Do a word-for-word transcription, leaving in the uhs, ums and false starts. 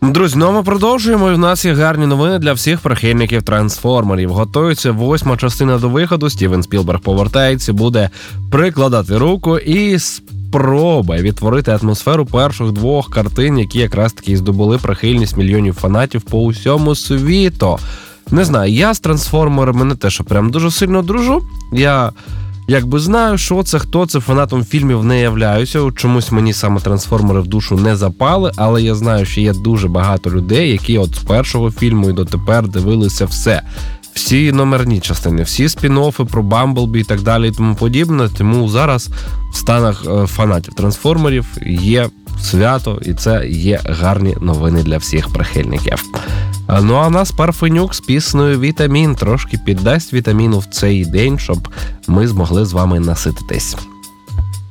Друзі, ну а ми продовжуємо, і в нас є гарні новини для всіх прихильників трансформерів. Готується восьма частина до виходу, Стівен Спілберг повертається, буде прикладати руку і спробує відтворити атмосферу перших двох картин, які якраз таки здобули прихильність мільйонів фанатів по усьому світу. Не знаю, я з трансформерами не те, що прям дуже сильно дружу. Я якби знаю, що це, хто це, фанатом фільмів не являюся. Чомусь мені саме трансформери в душу не запали, але я знаю, що є дуже багато людей, які от з першого фільму і дотепер дивилися все. Всі номерні частини, всі спін-оффи про Бамблбі і так далі і тому подібне. Тому зараз в станах фанатів трансформерів є свято, і це є гарні новини для всіх прихильників. Ну а в нас Парфенюк з піснею «Вітамін» трошки піддасть вітаміну в цей день, щоб ми змогли з вами насититись.